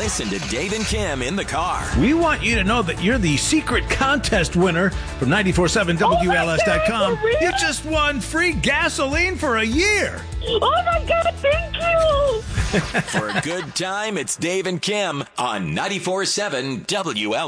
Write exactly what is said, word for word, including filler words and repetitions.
Listen to Dave and Kim in the car. We want you to know that you're the secret contest winner from nine four seven W L S dot com. Oh you just won free gasoline for a year. Oh, my God, thank you. For a good time, it's Dave and Kim on ninety-four seven W L S.